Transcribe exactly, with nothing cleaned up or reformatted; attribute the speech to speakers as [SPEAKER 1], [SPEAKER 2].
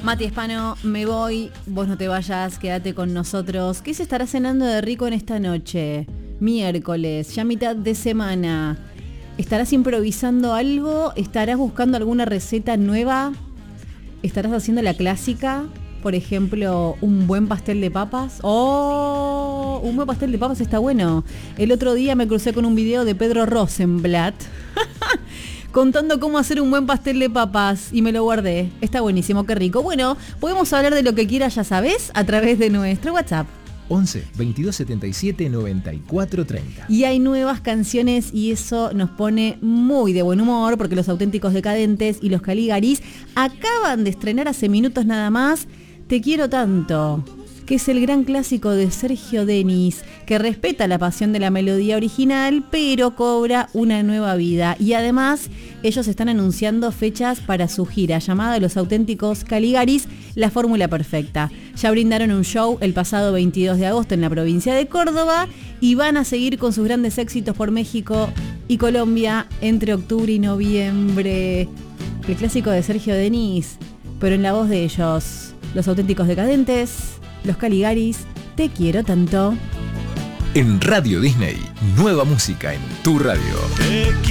[SPEAKER 1] Mati Espano, me voy, vos no te vayas, quédate con nosotros. ¿Qué se estará cenando de rico en esta noche? Miércoles, ya mitad de semana. ¿Estarás improvisando algo? ¿Estarás buscando alguna receta nueva? ¿Estarás haciendo la clásica? Por ejemplo, un buen pastel de papas. ¡Oh! Un buen pastel de papas está bueno. El otro día me crucé con un video de Pedro Rosenblatt contando cómo hacer un buen pastel de papas y me lo guardé. Está buenísimo, qué rico. Bueno, podemos hablar de lo que quieras, ya sabés, a través de nuestro WhatsApp.
[SPEAKER 2] once, veintidós setenta y siete, noventa y cuatro treinta.
[SPEAKER 1] Y hay nuevas canciones y eso nos pone muy de buen humor porque los Auténticos Decadentes y los Caligaris acaban de estrenar hace minutos nada más Te quiero tanto, que es el gran clásico de Sergio Denis, que respeta la pasión de la melodía original, pero cobra una nueva vida. Y además, ellos están anunciando fechas para su gira, llamada Los Auténticos Caligaris, la fórmula perfecta. Ya brindaron un show el pasado veintidós de agosto en la provincia de Córdoba y van a seguir con sus grandes éxitos por México y Colombia entre octubre y noviembre. El clásico de Sergio Denis, pero en la voz de ellos. Los Auténticos Decadentes, los Caligaris, Te quiero tanto.
[SPEAKER 2] En Radio Disney, nueva música en tu radio.